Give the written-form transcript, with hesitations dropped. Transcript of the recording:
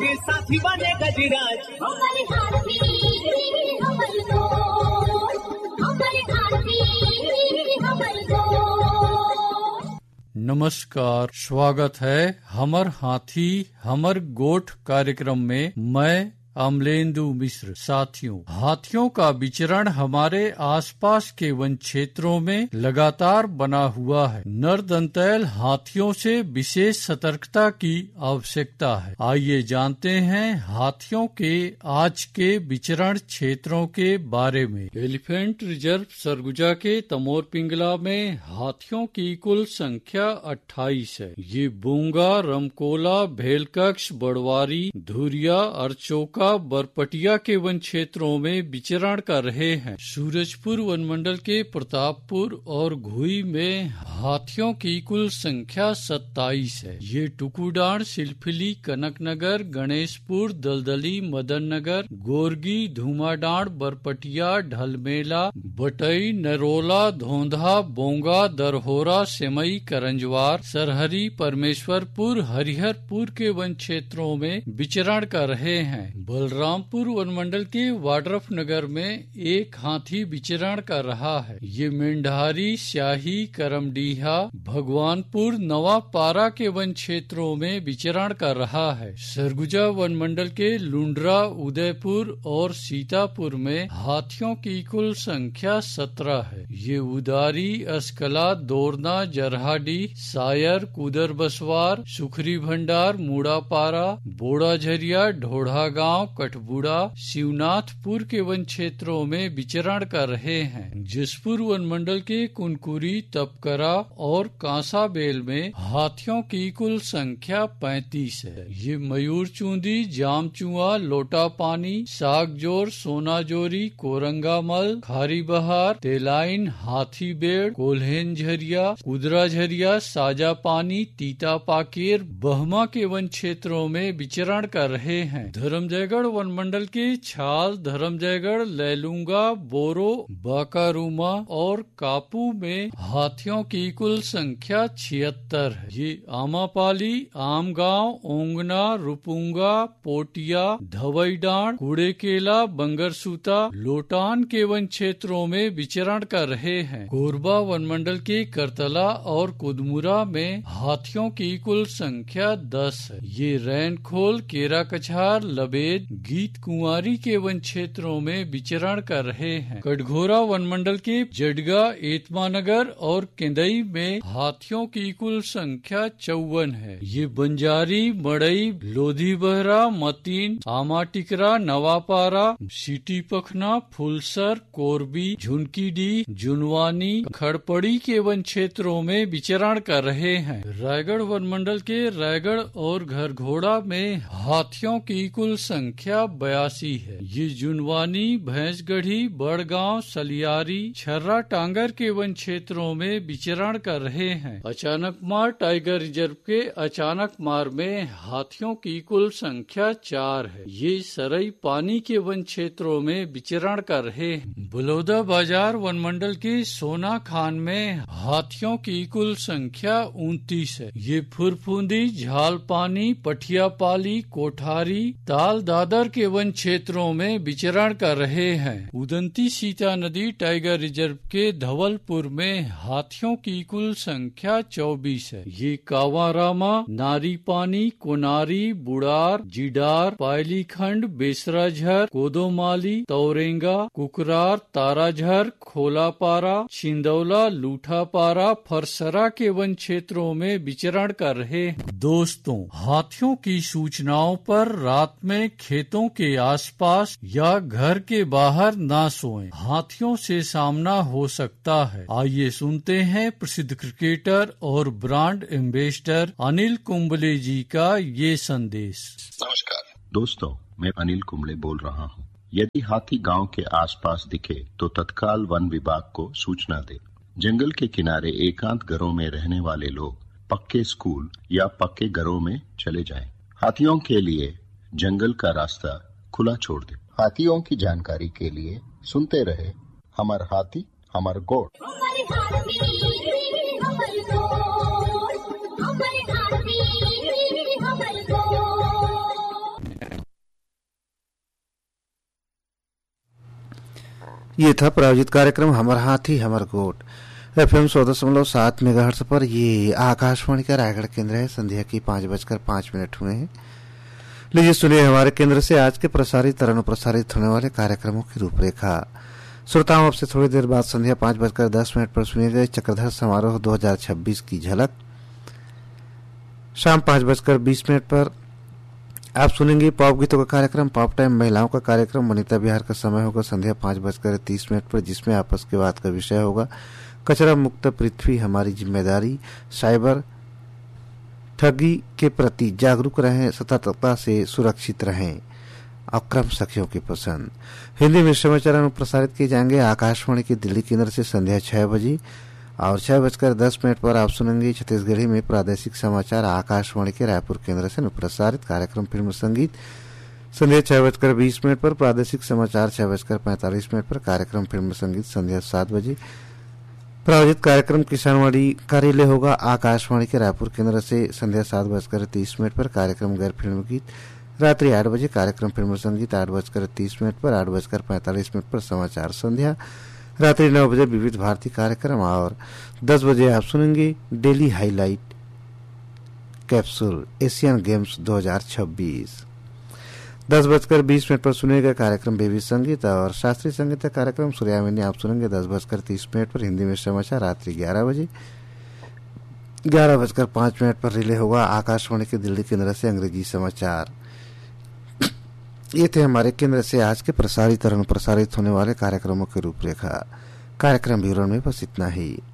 ये साथी बने गजराज। हमारे हाथी हमारे दोस्त, हमारे हाथी हमारे दोस्त। नमस्कार, स्वागत है हमर हाथी हमर गोठ कार्यक्रम में। मैं अमलेंदु मिश्र। साथियों, हाथियों का विचरण हमारे आसपास के वन क्षेत्रों में लगातार बना हुआ है। नरदंतैल हाथियों से विशेष सतर्कता की आवश्यकता है। आइए जानते हैं हाथियों के आज के विचरण क्षेत्रों के बारे में। एलिफेंट रिजर्व सरगुजा के तमोर पिंगला में हाथियों की कुल संख्या 28 है। ये बूंगा, रमकोला, भेलकक्ष, बड़वारी, धुरिया, अरचोका, बरपटिया के वन क्षेत्रों में विचरण कर रहे हैं। सूरजपुर वन मंडल के प्रतापपुर और घुई में हाथियों की कुल संख्या 27 है। ये टुकुडाण, सिलफिली, कनकनगर, गणेशपुर, दलदली, मदननगर, गोरगी, धुमाडाण, बरपटिया, ढलमेला, बटई, नरोला, धोंधा, बोंगा, दरहोरा, सेमई, करंजवार, सरहरी, परमेश्वरपुर, हरिहरपुर के वन क्षेत्रों में विचरण कर रहे हैं। बलरामपुर वन मंडल के वाड्रफ नगर में एक हाथी विचरण कर रहा है। ये मेंढारी, स्याही, करमडीहा, भगवानपुर, नवापारा के वन क्षेत्रों में विचरण कर रहा है। सरगुजा वन मंडल के लुंड्रा, उदयपुर और सीतापुर में हाथियों की कुल संख्या 17 है। ये उदारी, अस्कला, दोरना, जरहाडी, सायर, कुदर बसवार, सुखरी भंडार, मुड़ापारा, बोड़ाझरिया, ढोढ़ा गांव, कठबुड़ा, शिवनाथपुर के वन क्षेत्रों में विचरण कर रहे हैं। जसपुर वन मंडल के कुनकुरी, तपकरा और कांसाबेल में हाथियों की कुल संख्या 35 है। ये मयूर चूंदी, जामचुआ, लोटापानी, सागजोर, सोनाजोरी, कोरंगामल, खारी बहार, तेलाइन, हाथीबेड़, कोल्हेन झरिया, कुदरा झरिया, साजा पानी, तीता पाकेर, बहमा के वन क्षेत्रों में विचरण कर रहे हैं। धर्मजयगढ़ वन मंडल के छाल, धर्मजयगढ़, लैलूंगा, बोरो, बाकारूमा और कापू में हाथियों की कुल संख्या 76 है। ये आमापाली, आमगांव, ओंगना, रुपुंगा, पोटिया, धवईडांड, कुड़ेकेला, बंगरसूता, लोटान के वन क्षेत्रों में विचरण कर रहे हैं। कोरबा वन मंडल के करतला और कुदमुरा में हाथियों की कुल संख्या 10 है। ये रैनखोल, केरा कछार, लबेद, गीत कुंवारी के वन क्षेत्रों में विचरण कर रहे हैं। कटघोरा वन मंडल के जडगा, एतमानगर और केंदई में हाथियों की कुल संख्या 54 है। ये बंजारी, मड़ई, लोधी बहरा, मतीन, आमाटिकरा, नवापारा, सिटी पखना, फुलसर, कोरबी, झुनकीडी, जुनवानी, खड़पड़ी के वन क्षेत्रों में विचरण कर रहे हैं। रायगढ़ वन मंडल के रायगढ़ और घरघोड़ा में हाथियों की कुल संख्या 82 है। ये जुनवानी, भैंसगढ़ी, बड़गांव, सलियारी, छर्रा टांगर के वन क्षेत्रों में विचरण कर रहे हैं। अचानकमार टाइगर रिजर्व के अचानकमार में हाथियों की कुल संख्या 4 है। ये सरई पानी के वन क्षेत्रों में विचरण कर रहे हैं। बलौदा बाजार वन मंडल के सोना खान में हाथियों की कुल संख्या 29 है। ये फुरफुंदी, झालपानी, पठियापाली, कोठारी, ताल दादर के वन क्षेत्रों में विचरण कर रहे हैं। उदंती सीता नदी टाइगर रिजर्व के धवलपुर में हाथियों की कुल संख्या 24 है। ये कावारामा, नारी पानी, कोनारी, बुड़ार, जिडार, पायलीखंड, बेसराझर, कोदोमाली, तौरेंगा, कुकरार, ताराझर, खोलापारा, छिंदौला, लूठापारा, फरसरा के वन क्षेत्रों में विचरण कर रहे हैं। दोस्तों, हाथियों की सूचनाओं पर रात में खेतों के आसपास या घर के बाहर ना सोएं। हाथियों से सामना हो सकता है। आइए सुनते हैं प्रसिद्ध क्रिकेटर और ब्रांड एम्बेसडर अनिल कुंबले जी का ये संदेश। नमस्कार दोस्तों, मैं अनिल कुंबले बोल रहा हूँ। यदि हाथी गांव के आसपास दिखे तो तत्काल वन विभाग को सूचना दे। जंगल के किनारे एकांत घरों में रहने वाले लोग पक्के स्कूल या पक्के घरों में चले जाएं। हाथियों के लिए जंगल का रास्ता खुला छोड़ दे। हाथियों की जानकारी के लिए सुनते रहे हमार हाथी हमार गोड़। ये था प्रायोजित कार्यक्रम हमर हाथी हमर गोट FM 100.7 मेगाहर्ट्ज पर। ये आकाशवाणी का रायगढ़ केंद्र है। संध्या की 5:05 हुए हैं। लीजिए सुनिए हमारे केंद्र से आज के प्रसारित और अनुप्रसारित होने वाले कार्यक्रमों की रूपरेखा। श्रोताओं, आपसे थोड़ी देर बाद संध्या 5:10 पर सुनिए गए चक्रधर समारोह 2026 की झलक। शाम 5:20 पर आप सुनेंगे पॉप गीतों का कार्यक्रम पॉप टाइम, महिलाओं का कार्यक्रम वनिता विहार का समय होगा संध्या 5:30 पर, जिसमें आपस के बात का विषय होगा कचरा मुक्त पृथ्वी हमारी जिम्मेदारी। साइबर ठगी के प्रति जागरूक रहें, सतर्कता से सुरक्षित रहें। अक्रम सखियों की पसंद। हिंदी में समाचार प्रसारित किए जाएंगे आकाशवाणी के दिल्ली केंद्र से संध्या 6 बजे और 6:10 पर आप सुनेंगे छत्तीसगढ़ी में प्रादेशिक समाचार आकाशवाणी के रायपुर केंद्र से प्रसारित कार्यक्रम फिल्म संगीत। संध्या 6:20 पर प्रादेशिक समाचार 6:45 पर कार्यक्रम फिल्म संगीत। संध्या 7 बजे प्रायोजित कार्यक्रम किसानवाड़ी कार्यालय होगा आकाशवाणी के रायपुर केंद्र से। संध्या 7:30 पर कार्यक्रम गैर फिल्म गीत। रात्रि 8 बजे कार्यक्रम फिल्म संगीत। 8:30 पर 8:45 पर समाचार संध्या। रात्रि 9 बजे विविध भारती कार्यक्रम और 10 बजे आप सुनेंगे daily highlight capsule Asian games 2026। 10:20 पर सुनेगा कार्यक्रम बेबी संगीत और शास्त्रीय संगीत का कार्यक्रम सूर्यामिनी आप सुनेंगे 10:30 पर। हिंदी में समाचार रात्रि 11 बजे। 11:05 पर रिले होगा आकाशवाणी के दिल्ली केंद्र से अंग्रेजी समाचार। ये थे हमारे केंद्र से आज के प्रसारित और अनुप्रसारित होने वाले कार्यक्रमों की रूपरेखा। कार्यक्रम विवरण में बस इतना ही।